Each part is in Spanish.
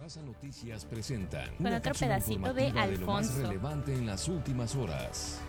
Raza Noticias presentan con otro pedacito de Alfonso. Lo más relevante en las últimas horas.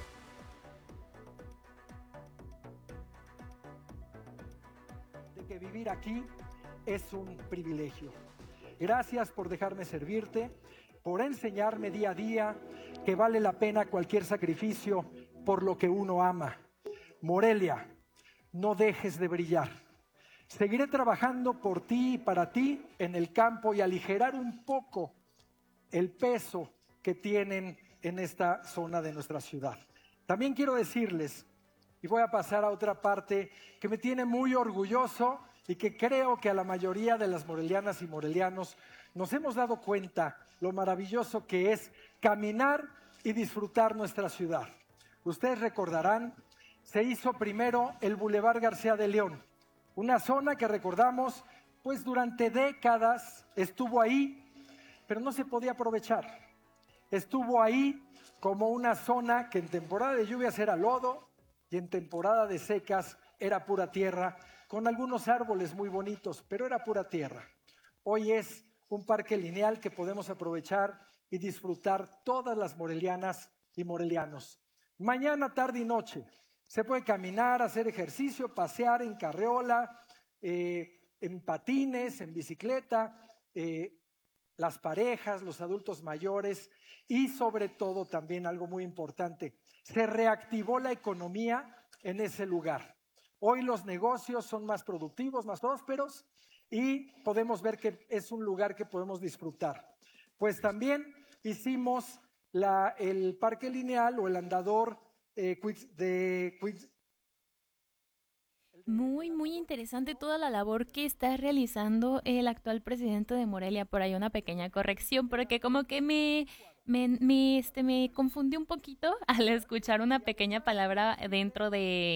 De que vivir aquí es un privilegio. Gracias por dejarme servirte, por enseñarme día a día que vale la pena cualquier sacrificio por lo que uno ama. Morelia, no dejes de brillar. Seguiré trabajando por ti y para ti en el campo y aligerar un poco el peso que tienen en esta zona de nuestra ciudad. También quiero decirles, y voy a pasar a otra parte que me tiene muy orgulloso y que creo que a la mayoría de las morelianas y morelianos nos hemos dado cuenta lo maravilloso que es caminar y disfrutar nuestra ciudad. Ustedes recordarán, se hizo primero el Boulevard García de León, una zona que recordamos, pues durante décadas estuvo ahí, pero no se podía aprovechar. Estuvo ahí como una zona que en temporada de lluvias era lodo y en temporada de secas era pura tierra, con algunos árboles muy bonitos, pero era pura tierra. Hoy es un parque lineal que podemos aprovechar y disfrutar todas las morelianas y morelianos. Mañana, tarde y noche se puede caminar, hacer ejercicio, pasear en carriola, en patines, en bicicleta, las parejas, los adultos mayores y sobre todo también algo muy importante, se reactivó la economía en ese lugar. Hoy los negocios son más productivos, más prósperos y podemos ver que es un lugar que podemos disfrutar. Pues también hicimos el parque lineal o el andador Muy interesante toda la labor que está realizando el actual presidente de Morelia. Por ahí una pequeña corrección, porque como que me confundí un poquito al escuchar una pequeña palabra dentro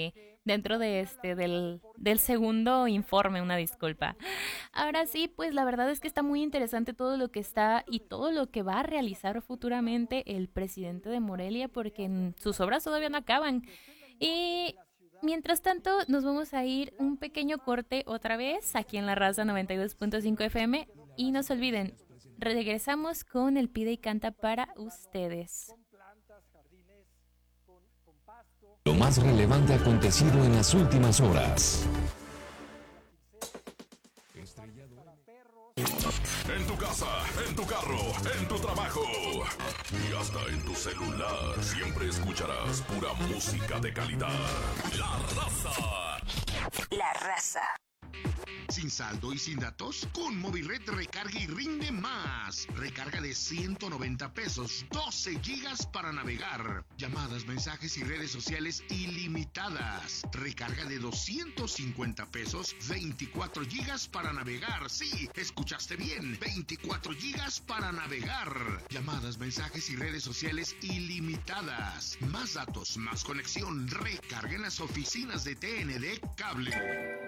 del segundo informe, una disculpa. Ahora sí, pues la verdad es que está muy interesante todo lo que está y todo lo que va a realizar futuramente el presidente de Morelia, porque sus obras todavía no acaban. Y mientras tanto, nos vamos a ir un pequeño corte otra vez aquí en La Raza 92.5 FM. Y no se olviden, regresamos con el Pide y Canta para ustedes. Lo más relevante acontecido en las últimas horas. En tu casa, en tu carro, en tu trabajo y hasta en tu celular, siempre escucharás pura música de calidad. La Raza. La Raza. ¿Sin saldo y sin datos? Con Movilred recarga y rinde más. Recarga de 190 pesos, 12 gigas para navegar. Llamadas, mensajes y redes sociales ilimitadas. Recarga de 250 pesos, 24 gigas para navegar. Sí, escuchaste bien, 24 gigas para navegar. Llamadas, mensajes y redes sociales ilimitadas. Más datos, más conexión. Recarga en las oficinas de TND Cable.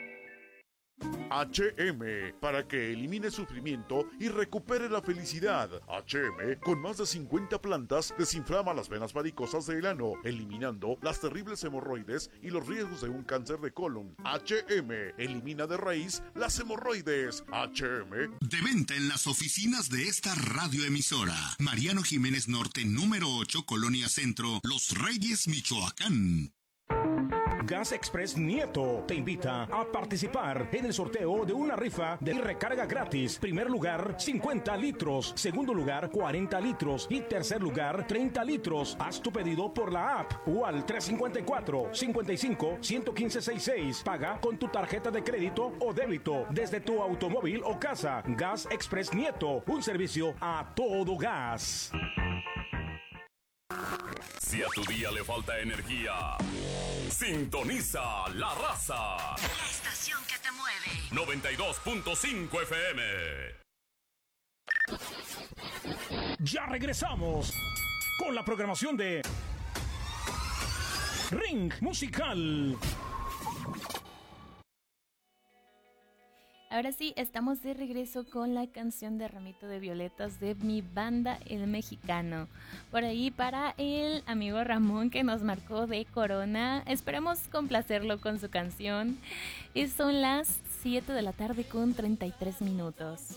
HM, para que elimine sufrimiento y recupere la felicidad. HM, con más de 50 plantas, desinflama las venas varicosas del ano, eliminando las terribles hemorroides y los riesgos de un cáncer de colon. HM, elimina de raíz las hemorroides. HM. De venta en las oficinas de esta radioemisora. Mariano Jiménez Norte, número 8, Colonia Centro, Los Reyes, Michoacán. Gas Express Nieto te invita a participar en el sorteo de una rifa de recarga gratis. Primer lugar, 50 litros. Segundo lugar, 40 litros. Y tercer lugar, 30 litros. Haz tu pedido por la app o al 354-55-11566. Paga con tu tarjeta de crédito o débito desde tu automóvil o casa. Gas Express Nieto, un servicio a todo gas. Si a tu día le falta energía, sintoniza La Raza. La estación que te mueve. 92.5 FM. Ya regresamos con la programación de Ring Musical. Ahora sí, estamos de regreso con la canción de Ramito de Violetas de mi banda El Mexicano. Por ahí para el amigo Ramón que nos marcó de Corona. Esperemos complacerlo con su canción. Y son las 7 de la tarde con 33 minutos.